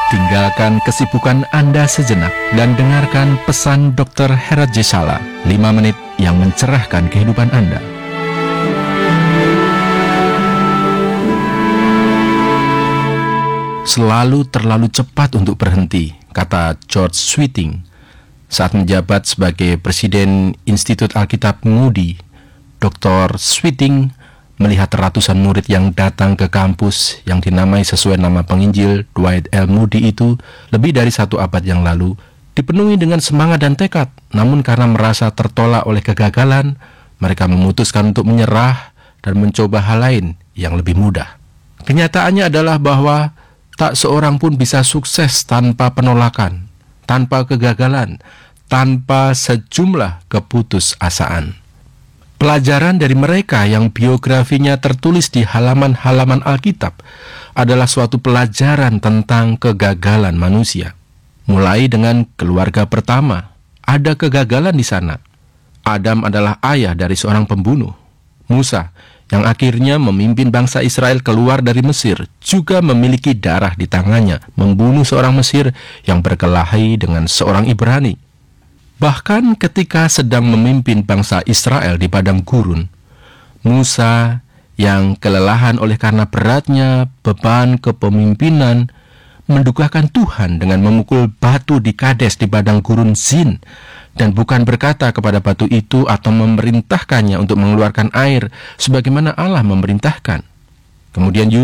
Tinggalkan kesibukan Anda sejenak dan dengarkan pesan Dr. Herat Jesala, 5 menit yang mencerahkan kehidupan Anda. Selalu terlalu cepat untuk berhenti, kata George Sweeting. Saat menjabat sebagai Presiden Institut Alkitab Moody, Dr. Sweeting melihat ratusan murid yang datang ke kampus yang dinamai sesuai nama penginjil Dwight L. Moody itu lebih dari 1 abad yang lalu, dipenuhi dengan semangat dan tekad. Namun karena merasa tertolak oleh kegagalan, mereka memutuskan untuk menyerah dan mencoba hal lain yang lebih mudah. Kenyataannya adalah bahwa tak seorang pun bisa sukses tanpa penolakan, tanpa kegagalan, tanpa sejumlah keputusasaan. Pelajaran dari mereka yang biografinya tertulis di halaman-halaman Alkitab adalah suatu pelajaran tentang kegagalan manusia. Mulai dengan keluarga pertama, ada kegagalan di sana. Adam adalah ayah dari seorang pembunuh. Musa, yang akhirnya memimpin bangsa Israel keluar dari Mesir, juga memiliki darah di tangannya, membunuh seorang Mesir yang berkelahi dengan seorang Ibrani. Bahkan ketika sedang memimpin bangsa Israel di padang gurun, Musa yang kelelahan oleh karena beratnya beban kepemimpinan mendukakan Tuhan dengan memukul batu di Kades di padang gurun Zin, dan bukan berkata kepada batu itu atau memerintahkannya untuk mengeluarkan air sebagaimana Allah memerintahkan. Kemudian